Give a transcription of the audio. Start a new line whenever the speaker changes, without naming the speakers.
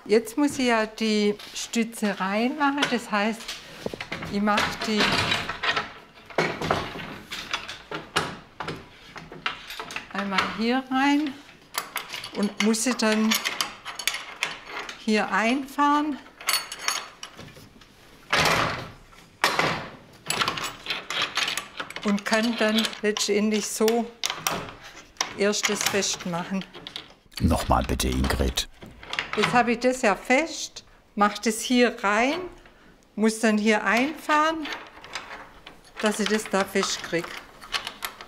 Jetzt muss ich ja die Stütze reinmachen. Das heißt, ich mache die einmal hier rein und muss sie dann hier einfahren. Und kann dann letztendlich so erst das festmachen.
Nochmal bitte, Ingrid.
Jetzt habe ich das ja fest, mache das hier rein, muss dann hier einfahren, dass ich das da festkriege.